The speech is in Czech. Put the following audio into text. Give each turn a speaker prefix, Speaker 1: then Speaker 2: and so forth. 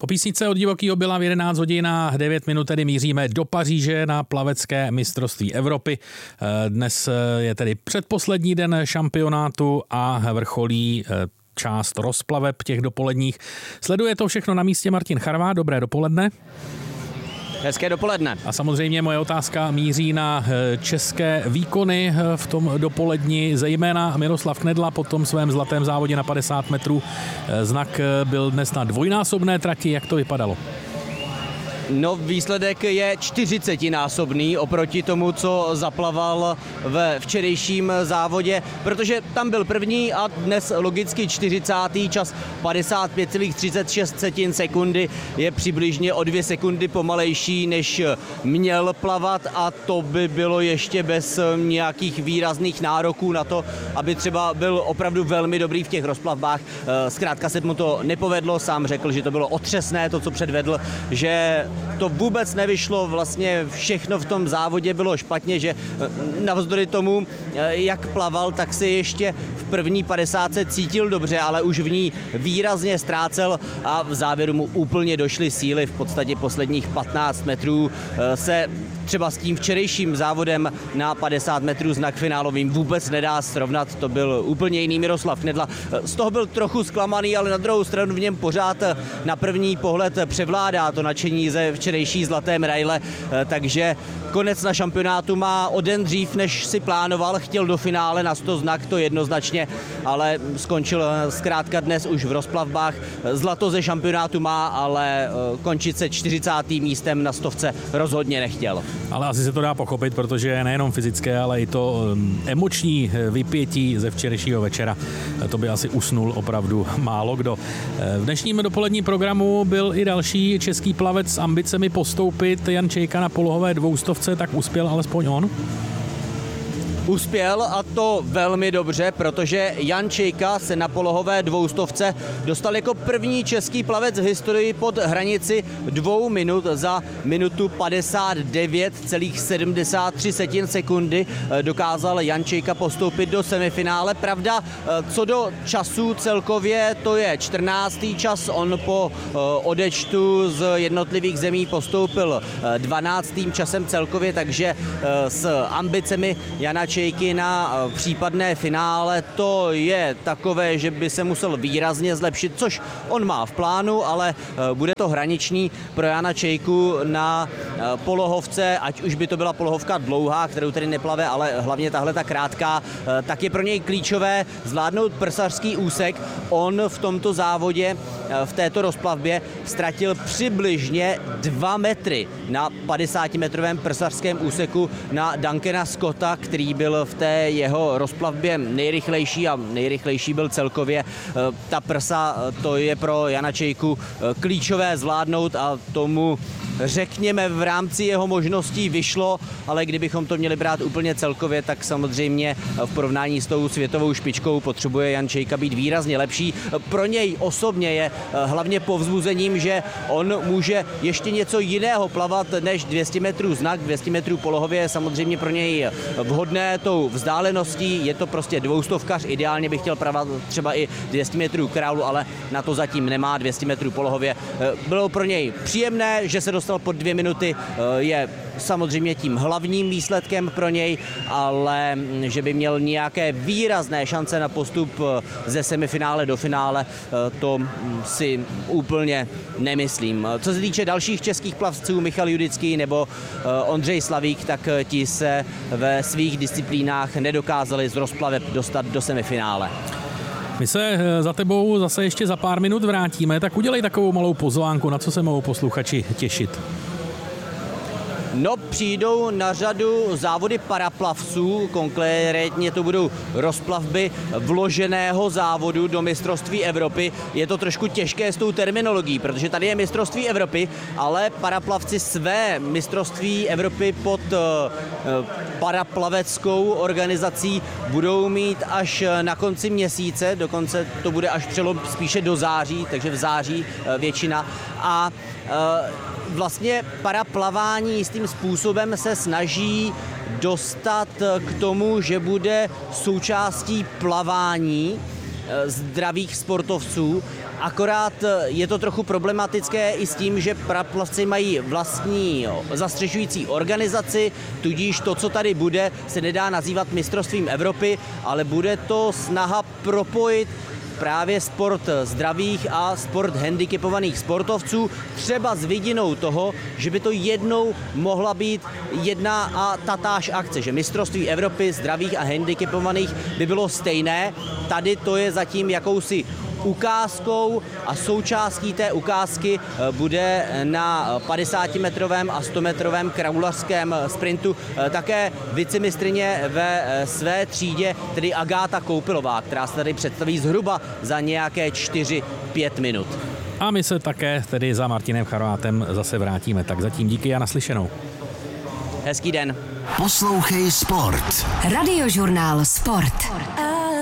Speaker 1: Po písničce od Divokýho byla v 11 hodin a 9 minut tedy míříme do Paříže na plavecké mistrovství Evropy. Dnes je tedy předposlední den šampionátu a vrcholí část rozplaveb těch dopoledních. Sleduje to všechno na místě Martin Charvá. Dobré dopoledne.
Speaker 2: Hezké dopoledne.
Speaker 1: A samozřejmě moje otázka míří na české výkony v tom dopoledni, zejména Miroslav Knedla po tom svém zlatém závodě na 50 metrů. Znak byl dnes na dvojnásobné trati. Jak to vypadalo?
Speaker 2: No, výsledek je 40násobný oproti tomu, co zaplaval ve včerejším závodě, protože tam byl první a dnes logicky 40. čas 55,36 sekundy je přibližně o 2 sekundy pomalejší, než měl plavat, a to by bylo ještě bez nějakých výrazných nároků na to, aby třeba byl opravdu velmi dobrý v těch rozplavbách. Zkrátka se mu to nepovedlo, sám řekl, že to bylo otřesné, to, co předvedl, že to vůbec nevyšlo, vlastně všechno v tom závodě bylo špatně, že navzdory tomu, jak plaval, tak se ještě v první 50 cítil dobře, ale už v ní výrazně ztrácel a v závěru mu úplně došly síly. V podstatě posledních 15 metrů se třeba s tím včerejším závodem na 50 metrů znak finálovým vůbec nedá srovnat. To byl úplně jiný Miroslav Knedla. Z toho byl trochu zklamaný, ale na druhou stranu v něm pořád na první pohled převládá to nadšení ze včerejší zlaté medaile, takže konec na šampionátu má o den dřív, než si plánoval. Chtěl do finále na 100 znak, to jednoznačně, ale skončil zkrátka dnes už v rozplavbách. Zlato ze šampionátu má, ale končit se 40. místem na 100 rozhodně nechtěl.
Speaker 1: Ale asi se to dá pochopit, protože nejenom fyzické, ale i to emoční vypětí ze včerejšího večera, to by asi usnul opravdu málo kdo. V dnešním dopoledním programu byl i další český plavec s ambicemi postoupit, Jan Čejka na polohové 200, tak uspěl alespoň on?
Speaker 2: Uspěl, a to velmi dobře, protože Jan Čejka se na polohové 200 dostal jako první český plavec v historii pod hranici 2 minut. Za minutu 59,73 sekundy dokázal Jan Čejka postoupit do semifinále. Pravda, co do času celkově, to je 14. čas. On po odečtu z jednotlivých zemí postoupil 12. časem celkově, takže s ambicemi Jana Čejky na případné finále to je takové, že by se musel výrazně zlepšit, což on má v plánu, ale bude to hraniční pro Jana Čejku na polohovce, ať už by to byla polohovka dlouhá, kterou tedy neplave, ale hlavně tahle ta krátká, tak je pro něj klíčové zvládnout prsařský úsek. On v tomto závodě, v této rozplavbě ztratil přibližně 2 metry na 50-metrovém prsařském úseku na Duncana Scotta, který byl v té jeho rozplavbě nejrychlejší a nejrychlejší byl celkově. Ta prsa, to je pro Jana Čejku klíčové zvládnout a tomu, řekněme, v rámci jeho možností vyšlo, ale kdybychom to měli brát úplně celkově, tak samozřejmě v porovnání s tou světovou špičkou potřebuje Jan Čejka být výrazně lepší. Pro něj osobně je hlavně povzbuzením, že on může ještě něco jiného plavat než 200 metrů znak. 200 metrů polohově je samozřejmě pro něj vhodné tou vzdáleností, je to prostě 200kař, ideálně bych chtěl plavat třeba i 200 metrů kraulu, ale na to zatím nemá. 200 metrů polohově bylo pro něj příjemné, že se dostal pod 2 minuty, je samozřejmě tím hlavním výsledkem pro něj, ale že by měl nějaké výrazné šance na postup ze semifinále do finále, to si úplně nemyslím. Co se týče dalších českých plavců, Michal Judický nebo Ondřej Slavík, tak ti se ve svých disciplínách nedokázali z rozplaveb dostat do semifinále.
Speaker 1: My se za tebou zase ještě za pár minut vrátíme, tak udělej takovou malou pozvánku, na co se mohou posluchači těšit.
Speaker 2: No, přijdou na řadu závody paraplavců, konkrétně to budou rozplavby vloženého závodu do mistrovství Evropy. Je to trošku těžké s tou terminologií, protože tady je mistrovství Evropy, ale paraplavci své mistrovství Evropy pod paraplaveckou organizací budou mít až na konci měsíce, dokonce to bude až přelom spíše do září, takže v září většina. A vlastně paraplavání jistým způsobem se snaží dostat k tomu, že bude součástí plavání zdravých sportovců. Akorát je to trochu problematické i s tím, že paraplavci mají vlastní zastřešující organizaci, tudíž to, co tady bude, se nedá nazývat mistrovstvím Evropy, ale bude to snaha propojit právě sport zdravých a sport handicapovaných sportovců, třeba s vidinou toho, že by to jednou mohla být jedna a tatáž akce, že mistrovství Evropy zdravých a handicapovaných by bylo stejné. Tady to je zatím jakousi ukázkou a součástí té ukázky bude na 50-metrovém a 100-metrovém kraulařském sprintu také vicemistryně ve své třídě, tedy Agáta Koupilová, která se tady představí zhruba za nějaké 4-5 minut.
Speaker 1: A my se také tedy za Martinem Charoátem zase vrátíme. Tak zatím díky a naslyšenou.
Speaker 2: Hezký den.
Speaker 3: Poslouchej Sport.
Speaker 4: Radiožurnál Sport.